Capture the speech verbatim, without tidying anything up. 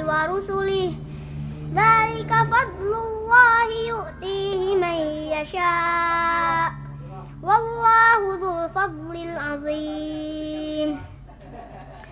ورسله ذلك فضل الله يؤتيه من يشاء والله ذو الفضل العظيم.